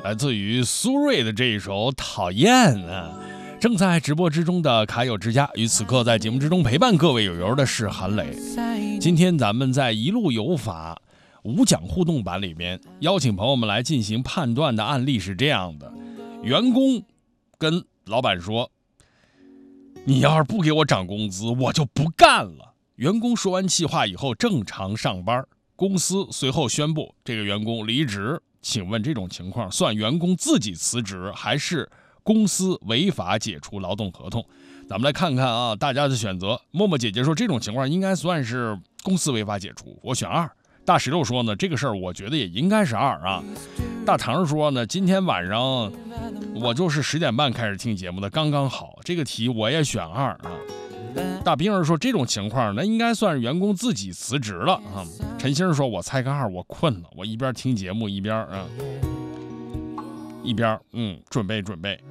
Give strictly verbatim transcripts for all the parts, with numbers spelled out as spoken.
来自于苏芮的这一首《讨厌》啊。正在直播之中的卡友之家，与此刻在节目之中陪伴各位友友的是韩磊。今天咱们在一路有法无奖互动版里面，邀请朋友们来进行判断的案例是这样的：员工跟老板说，你要是不给我涨工资，我就不干了。员工说完气话以后正常上班，公司随后宣布这个员工离职。请问这种情况算员工自己辞职，还是公司违法解除劳动合同？咱们来看看啊，大家的选择。默默姐姐说这种情况应该算是公司违法解除，我选二。大石头说呢，这个事儿我觉得也应该是二啊。大唐说呢，今天晚上我就是十点半开始听节目的，刚刚好，这个题我也选二啊。大冰儿说这种情况那应该算是员工自己辞职了啊。陈星说我猜个二，我困了，我一边听节目一边啊一边嗯准备准备。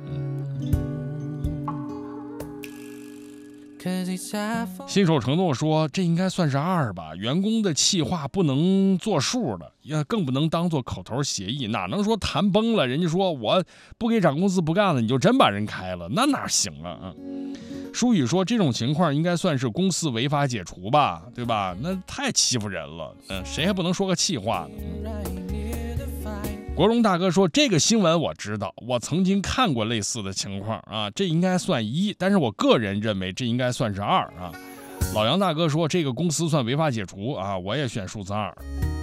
信守承诺说这应该算是二吧，员工的气话不能作数的，也更不能当做口头协议，哪能说谈崩了人家说我不给涨工资不干了，你就真把人开了，那哪行啊啊！舒宇说这种情况应该算是公司违法解除吧，对吧？那太欺负人了，嗯，谁还不能说个气话呢？国荣大哥说这个新闻我知道，我曾经看过类似的情况啊，这应该算一，但是我个人认为这应该算是二啊。老杨大哥说这个公司算违法解除啊，我也选数字二。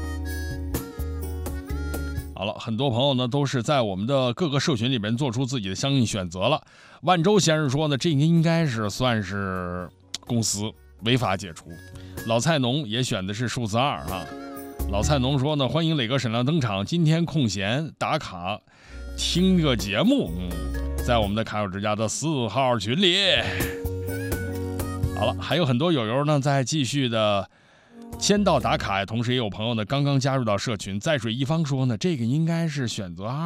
好了，很多朋友呢都是在我们的各个社群里面做出自己的相应选择了。万州先生说呢，这应该是算是公司违法解除。老菜农也选的是数字二啊。老菜农说呢，欢迎磊哥沈亮登场，今天空闲打卡听个节目，嗯，在我们的卡友之家的四号群里。好了，还有很多友友呢在继续的签到打卡，同时也有朋友呢刚刚加入到社群。在水一方说呢，这个应该是选择二。